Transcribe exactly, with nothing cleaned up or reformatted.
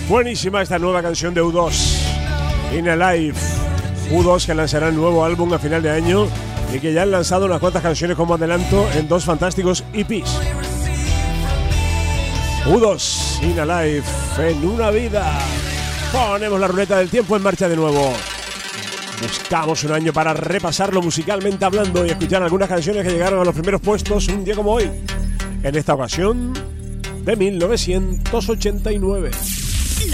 Buenísima esta nueva canción de U dos, In Alive. U dos que lanzará un nuevo álbum a final de año y que ya han lanzado unas cuantas canciones como adelanto en dos fantásticos E Pes. U dos, In Alive, en una vida. Ponemos la ruleta del tiempo en marcha de nuevo. Buscamos un año para repasarlo musicalmente hablando y escuchar algunas canciones que llegaron a los primeros puestos un día como hoy. En esta ocasión, de mil novecientos ochenta y nueve.